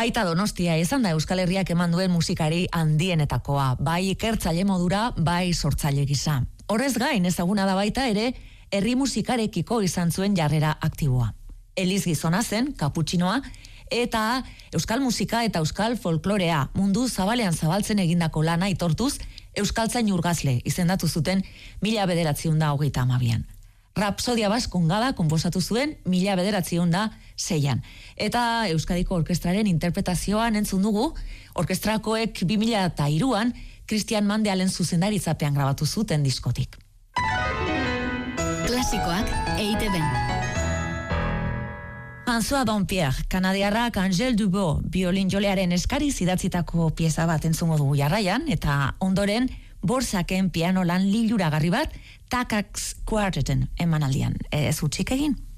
Aita Donostia izan da Euskal Herriak eman duen musikari handienetakoa, bai ikertzaile modura, bai sortzaile gisa. Horrez gain ezaguna da baita ere, herri musikarekiko izan zuen jarrera aktiboa. Eliz gizona zen, kaputxinoa, eta euskal musika eta euskal folklorea mundu zabalean zabaltzen egindako lana aitortuz, euskaltzain urgazle izendatu zuten 1922an. Rapsodia Baskongada konposatu zuen 1906an. Eta Euskadiko Orkestraren interpretazioan entzun dugu, orkestrakoek 2003an Christian Mandealen zuzendaritzapean grabatu zuten diskotik. Klasikoak EITB-n. François Dampierre, kanadiarrak Angèle Dubois, biolinjolearen eskariz idatzitako pieza bat entzungo dugu jarraian, eta ondoren Borsaken piano lan liluragarri bat Takacs Quarteten emanaldian. Ez utzik egin?